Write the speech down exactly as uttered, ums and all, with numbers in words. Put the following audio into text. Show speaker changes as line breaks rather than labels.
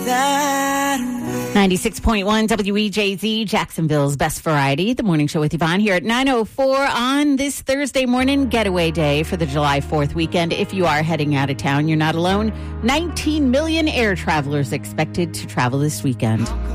ninety-six point one W E J Z, Jacksonville's best variety. The morning show with Yvonne here at nine oh four on this Thursday morning, getaway day for the July fourth weekend. If you are heading out of town, you're not alone. nineteen million air travelers expected to travel this weekend.